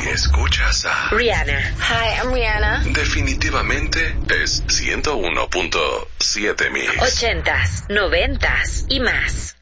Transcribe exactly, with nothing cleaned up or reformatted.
Si escuchas a Rihanna. Hi, I'm Rihanna. definitivamente es ciento uno punto siete Mix. Ochentas, noventas y más.